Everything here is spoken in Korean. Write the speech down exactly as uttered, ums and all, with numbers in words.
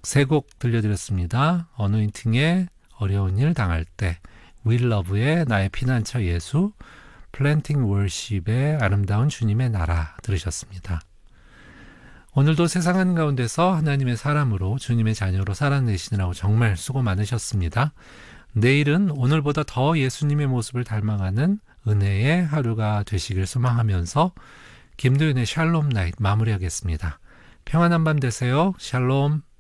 세 곡 들려드렸습니다. 어노인팅의 어려운 일 당할 때, Will Love의 나의 피난처 예수, Planting Worship의 아름다운 주님의 나라 들으셨습니다. 오늘도 세상 한가운데서 하나님의 사람으로 주님의 자녀로 살아내시느라고 정말 수고 많으셨습니다. 내일은 오늘보다 더 예수님의 모습을 닮아가는 은혜의 하루가 되시길 소망하면서 김도윤의 샬롬 나잇 마무리하겠습니다. 평안한 밤 되세요. 샬롬.